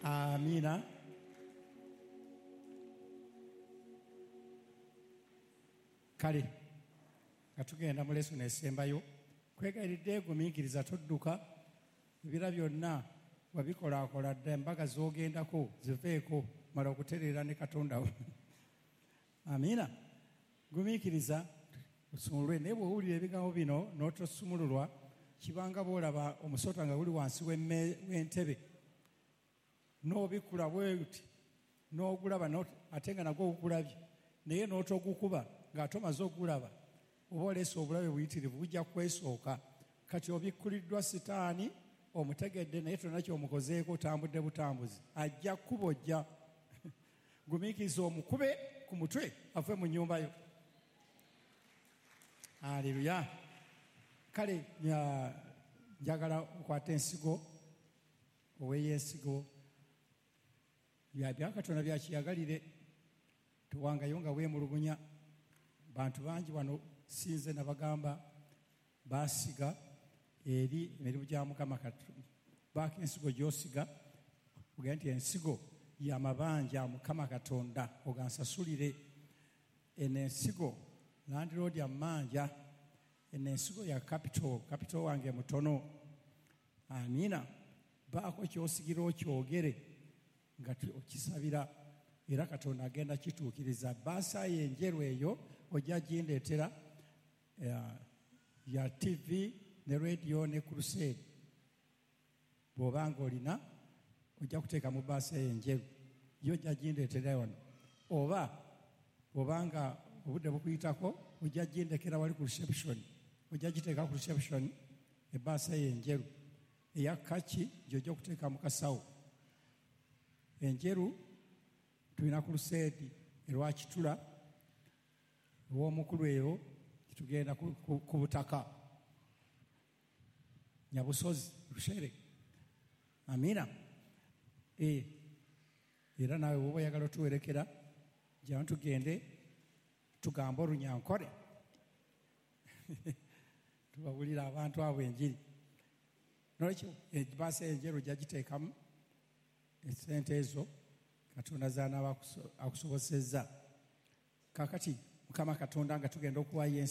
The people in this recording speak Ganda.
Amina. Kale nga tugenda mu leso nesembayo kwegayiridde gumiikiriza todduka ebira byonna wabikolakola dda embaga z'ogendako ziveeko mala okutereera ne Katonda wo. Amina. Gumiikiriza osumulwe naye bw'owulira ebigambo bino n'otosumululwa kibanga bw'olaba omusota nga guli wansi w'entebe n'obikula bweruti n'ogulaba ate nga nagwo ogukulabye naye n'otogukuba ng'ate omaze ogulaba oba oleese obulabe buyitirivu bujja kwesooka kati obikkuliddwa sitaani omutegedde naye tolina kyomukozeeko otambudde butambuzi ajja kkubojja. Gumiikiriza omukube ku mutwe ave mu nnyumba yo. Aleluya. Kale njagala okwata ensigo oweeyo ensigo bya Katonda byakiyagalire tuwangayo nga weemulugunya. Bantu bangi wano sinze nabagamba baasiga eri emirimu gya Mukama Katonda. Baako ensigo gy'osiga ogaa nti ensigo y'amabanja Mukama Katonda ogansasulire. Eno ensigo landlord amanja, eno ensigo ya capital wange mutono. Amina. Baako ky'osigira okyogere nga okisabira era Katonda agenda kituukiriza. Baasayo enjeru eyo ojja gindeetera ya TV ne radio ne crusade. Bw'oba nga olina ojja kuteeka mu baasa enjeru yo ojja gindeetera wano, oba bw'obanga obudde bukuyitako ojja gindekera wali ku reception, ojja giteeka ku reception ebbaasa enjeru. Eya kaki gy'ojja okuteeka mu kasawo. Enjeru tulina ku luseedi erwakitula ow'omukulu eyo tugenda ku butaka Nyabusozi Lushere. Amina. Era naawe woba oyagala otuwerekera jjano tugende tugambe Olunyankole tubawulira abantu abo enjiri. Nolwekyo ebbaasa enjeru ojja giteekamu esente ezo Katonda z'anaaba akusobozesezza. Kaakati Mukama Katonda nga tugenda okuwaayo